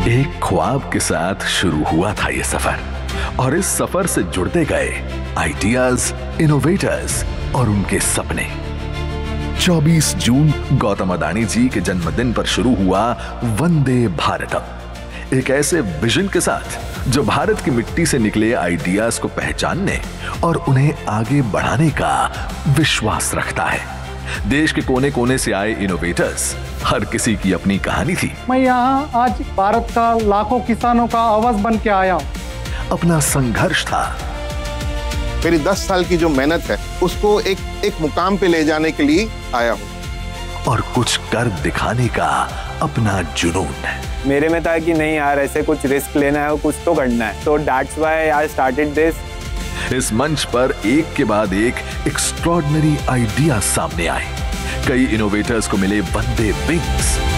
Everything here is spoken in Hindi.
एक ख्वाब के साथ शुरू हुआ था ये सफर, और इस सफर से जुड़ते गए आइडियाज, इनोवेटर्स और उनके सपने। 24 जून गौतम अडानी जी के जन्मदिन पर शुरू हुआ वंदे भारतम, एक ऐसे विजन के साथ जो भारत की मिट्टी से निकले आइडियाज को पहचानने और उन्हें आगे बढ़ाने का विश्वास रखता है। देश के कोने कोने से आए इनोवेटर्स, हर किसी की अपनी कहानी थी। मैं यहाँ आज भारत का लाखों किसानों का आवाज बन के आया हूँ। अपना संघर्ष था। मेरी 10 साल की जो मेहनत है उसको एक मुकाम पे ले जाने के लिए आया हूँ। और कुछ कर दिखाने का अपना जुनून है। मेरे में था कि नहीं यार, ऐसे कुछ रिस्क लेना है और कुछ तो करना है, तो that's why I started this. इस मंच पर एक के बाद एक एक्स्ट्रॉर्डिनरी आइडिया सामने आए। कई इनोवेटर्स को मिले वंदे विंग्स।